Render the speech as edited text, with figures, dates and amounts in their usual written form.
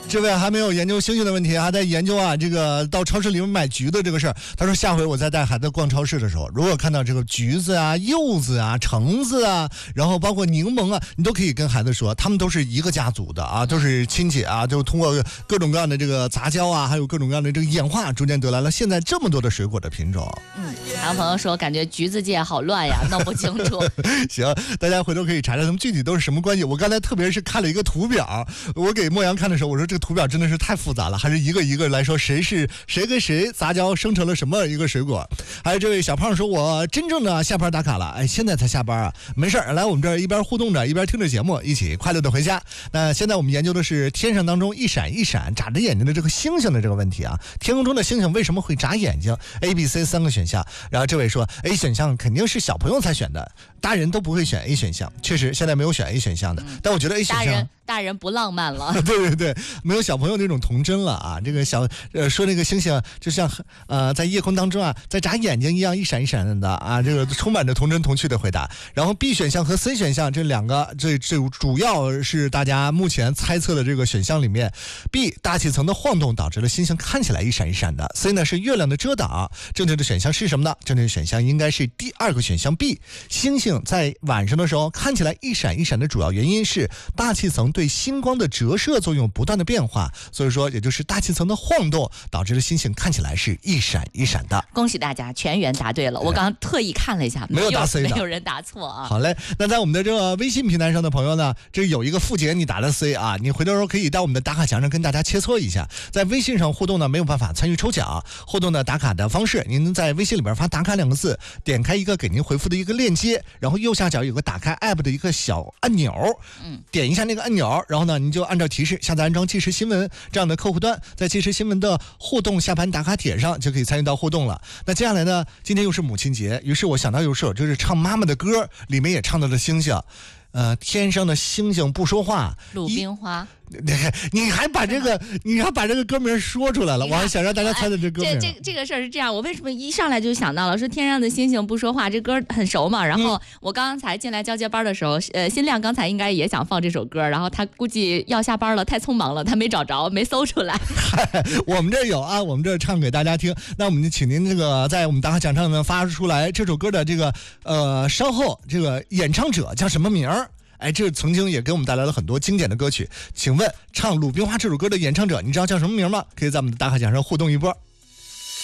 这位还没有研究星星的问题，还在研究这个到超市里面买橘的这个事儿。他说下回我再带孩子逛超市的时候，如果看到这个橘子柚子橙子然后包括柠檬你都可以跟孩子说，他们都是一个家族的都是亲戚就通过各种各样的这个杂交还有各种各样的这个演化，逐渐得来了现在这么多的水果的品种。 还有朋友说感觉橘子界好乱呀，弄不清楚。 行，大家回头可以查查他们具体都是什么关系。我刚才特别是看了一个图表，我给莫阳看的时候，我说这个图表真的是太复杂了，还是一个一个来说谁跟谁杂交生成了什么一个水果。还有这位小胖说，我真正的下班打卡了，现在才下班没事来我们这儿一边互动着一边听着节目，一起快乐的回家。那现在我们研究的是天上当中一闪一闪眨着眼睛的这个星星的这个问题天空中的星星为什么会眨眼睛？ A、B、C 三个选项。然后这位说 A 选项肯定是小朋友才选的，大人都不会选 A 选项。确实现在没有选 A 选项的，但我觉得 A 选项大人不浪漫了。 对，没有小朋友那种童真了这个说那个星星就像在夜空当中在眨眼睛一样一闪一闪的这个充满着童真童趣的回答。然后 B 选项和 C 选项这两个这主要是大家目前猜测的这个选项里面， B 大气层的晃动导致了星星看起来一闪一闪的， C 呢是月亮的遮挡。正确的选项是什么呢？正确的选项应该是第二个选项 B， 星星在晚上的时候看起来一闪一闪的主要原因是大气层对星光的折射作用不断的变化，所以说也就是大气层的晃动导致了星星看起来是一闪一闪的。 恭喜大家全员答对了，我刚刚特意看了一下， 没有答 C 的， 没有人答错好嘞，那在我们的这个微信平台上的朋友呢，这有一个付杰你答了 C 你回头时候可以到我们的打卡墙上跟大家切磋一下。在微信上互动呢没有办法参与抽奖，互动的打卡的方式，您在微信里边发打卡两个字，点开一个给您回复的一个链接，然后右下角有个打开 app 的一个小按钮，点一下那个按钮，然后呢您就按照提示下载安装即时新闻这样的客户端，在即时新闻的互动下盘打卡帖上就可以参与到互动了。那接下来呢，今天又是母亲节，于是我想到有首就是唱妈妈的歌，里面也唱到了星星，天上的星星不说话， 鲁冰花。 你还把这个歌名说出来了，我还想让大家猜的这歌名。 这个事儿是这样，我为什么一上来就想到了说天上的星星不说话，这歌很熟嘛。然后我刚才进来交接班的时候，新亮刚才应该也想放这首歌，然后他估计要下班了，太匆忙了，他没找着，没搜出来。 我们这有我们这唱给大家听。那我们就请您这个在我们打卡奖上呢发出来这首歌的这个稍后这个演唱者叫什么名儿？这曾经也给我们带来了很多经典的歌曲。请问唱《鲁冰花》这首歌的演唱者，你知道叫什么名吗？可以在我们的打卡奖上互动一波。